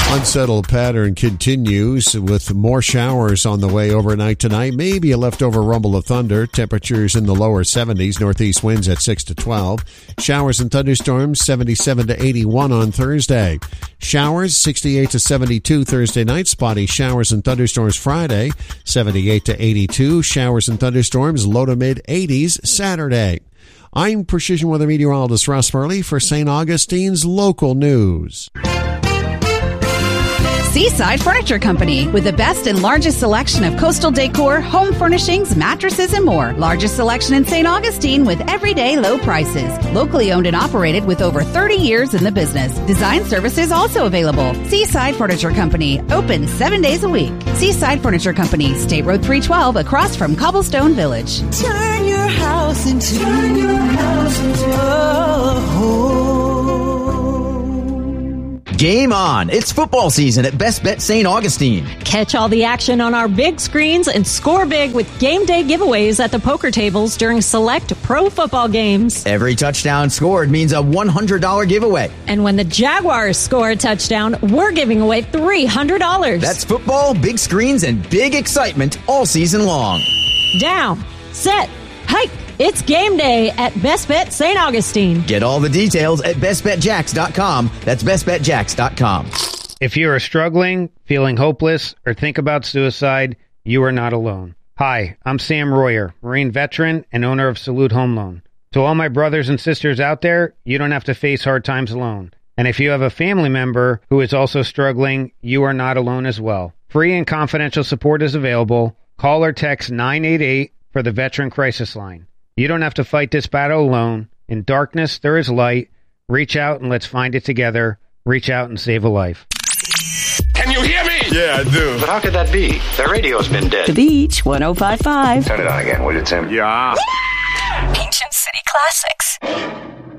Unsettled pattern continues with more showers on the way overnight tonight. Maybe a leftover rumble of thunder. Temperatures in the lower 70s. Northeast winds at 6 to 12. Showers and thunderstorms 77 to 81 on Thursday. Showers 68 to 72 Thursday night. Spotty showers and thunderstorms Friday 78 to 82. Showers and thunderstorms low to mid 80s Saturday. I'm Precision Weather Meteorologist Russ Murley for St. Augustine's Local News. Seaside Furniture Company, with the best and largest selection of coastal decor, home furnishings, mattresses, and more. Largest selection in St. Augustine with everyday low prices. Locally owned and operated with over 30 years in the business. Design services also available. Seaside Furniture Company, open 7 days a week. Seaside Furniture Company, State Road 312, across from Cobblestone Village. Turn your house into a home. Game on. It's football season at Best Bet St. Augustine. Catch all the action on our big screens and score big with game day giveaways at the poker tables during select pro football games. Every touchdown scored means a $100 giveaway. And when the Jaguars score a touchdown, we're giving away $300. That's football, big screens, and big excitement all season long. Down, set, hike. It's game day at Best Bet St. Augustine. Get all the details at bestbetjacks.com. That's bestbetjacks.com. If you are struggling, feeling hopeless, or think about suicide, you are not alone. Hi, I'm Sam Royer, Marine veteran and owner of Salute Home Loan. To all my brothers and sisters out there, you don't have to face hard times alone. And if you have a family member who is also struggling, you are not alone as well. Free and confidential support is available. Call or text 988 for the Veteran Crisis Line. You don't have to fight this battle alone. In darkness, there is light. Reach out and let's find it together. Reach out and save a life. Can you hear me? Yeah, I do. But how could that be? The radio's been dead. The Beach 105.5. Turn it on again, will you, Tim? Yeah. Ancient City Classics.